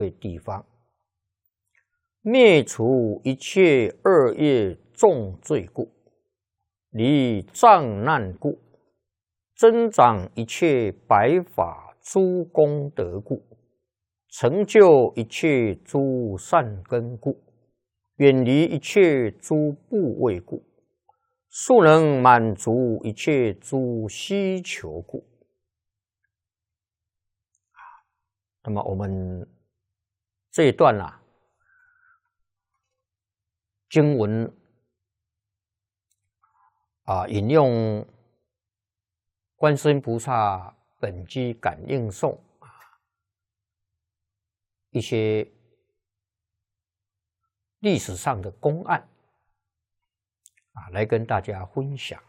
地方，灭除一切恶业重罪故，离障难故，增长一切白法诸功德故，成就一切诸善根故，远离一切诸怖畏故，速能满足一切诸需求故。那么我们这一段经文引用观世音菩萨本机感应颂一些历史上的公案来跟大家分享。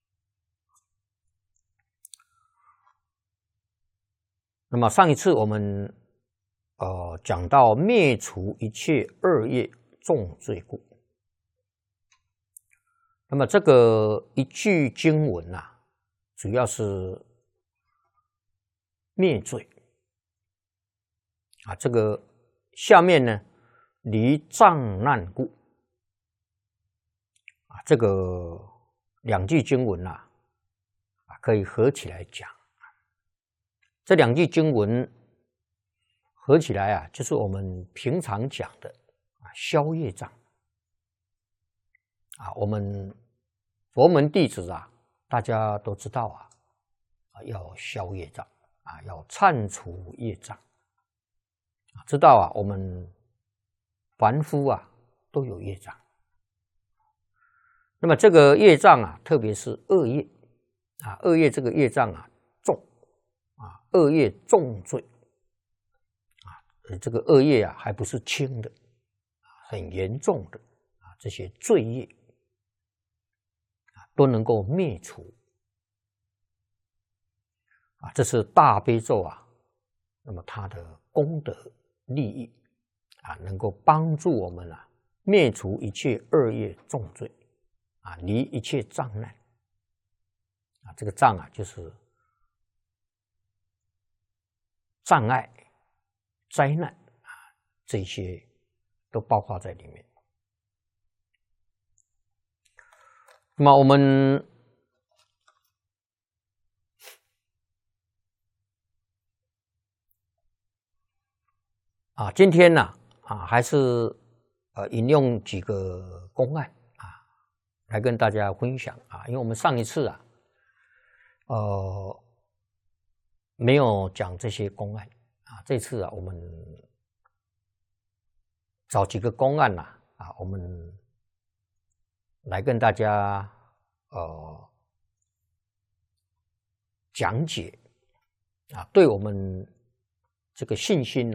那么上一次我们讲到灭除一切恶业重罪故，那么这个一句经文主要是灭罪这个下面呢，离障难故这个两句经文可以合起来讲。这两句经文合起来就是我们平常讲的消业障我们佛门弟子大家都知道要消业障要忏除业障知道我们凡夫都有业障。那么这个业障特别是恶业恶业这个业障重恶业重罪这个恶业还不是轻的很严重的这些罪业都能够灭除这是大悲咒那么它的功德利益能够帮助我们灭除一切恶业重罪离一切障难这个障就是障碍、灾难这些都包括在里面。那么我们今天还是引用几个公案来跟大家分享因为我们上一次没有讲这些公案这次我们找几个公案我们来跟大家讲解对我们这个信心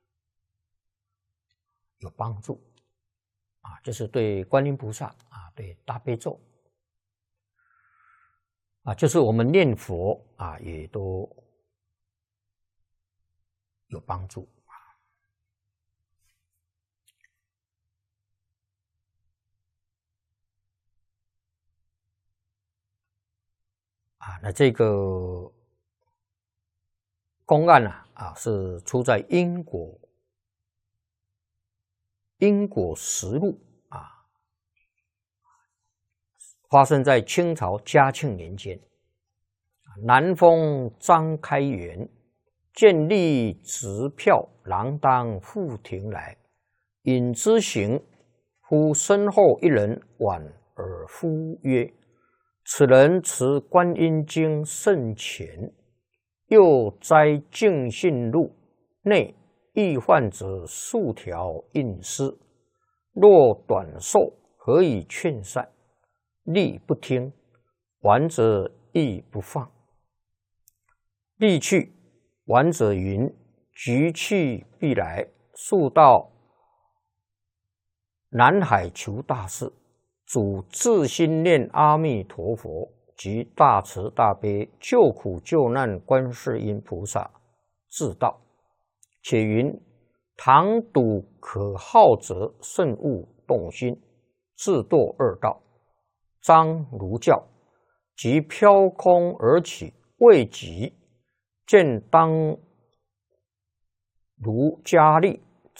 有帮助就是对观音菩萨对大悲咒就是我们念佛也都有帮助那这个公案是出在因果实录发生在清朝嘉庆年间，南丰张开元见吏执票锒铛赴庭来，引之行，忽身后一人挽而呼曰：“此人持观音经甚浅，又摘净信录内易患者数条印诗，若短寿，何以劝善？吏不听，挽者亦不放。吏去，挽者云：局去必来，速到南海求大事。主自心念阿弥陀佛，及大慈大悲救苦救难观世音菩萨自道。且云：倘睹可好者，慎勿动心，自堕恶道。张如教，即飘空而起，未及见当如佳丽